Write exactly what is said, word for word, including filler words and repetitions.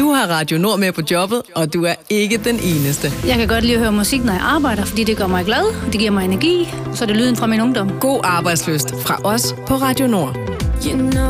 Du har Radio Nord med på jobbet, og du er ikke den eneste. Jeg kan godt lide at høre musik, når jeg arbejder, fordi det gør mig glad, og det giver mig energi, så det er lyden fra min ungdom. God arbejdsløst fra os på Radio Nord. You know